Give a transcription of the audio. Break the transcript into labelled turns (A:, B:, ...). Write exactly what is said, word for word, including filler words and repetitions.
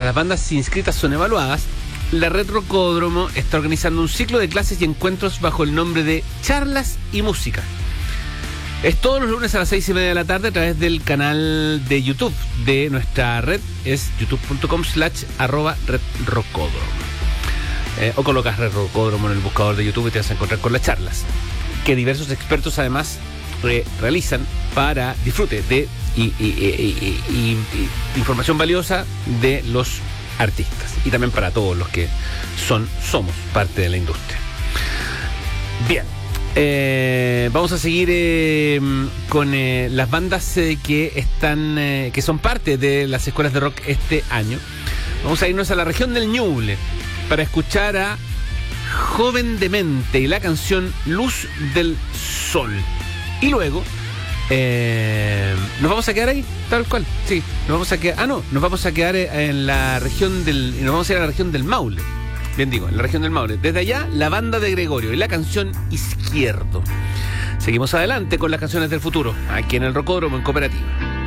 A: las bandas inscritas son evaluadas, la Red Rocódromo está organizando un ciclo de clases y encuentros bajo el nombre de Charlas y Música. Es todos los lunes a las seis y media de la tarde a través del canal de YouTube de nuestra red. Es youtube.com slash arroba Red Rocódromo. Eh, o colocas Red Rocódromo en el buscador de YouTube y te vas a encontrar con las charlas que diversos expertos además re- realizan para disfrute de y, y, y, y, y, y información valiosa de los artistas y también para todos los que son somos parte de la industria. Bien. Eh, vamos a seguir eh, con eh, las bandas eh, que están eh, que son parte de las escuelas de rock este año. Vamos a irnos a la región del Ñuble para escuchar a Joven Demente y la canción Luz del Sol. Y luego eh, nos vamos a quedar ahí, tal cual. Sí, nos vamos a quedar. Ah, no, nos vamos a quedar en la región del. Nos vamos a ir a la región del Maule. Bien digo, en la región del Maule. Desde allá, la banda de Gregorio y la canción Izquierdo. Seguimos adelante con las canciones del futuro, aquí en el Rocódromo en Cooperativa.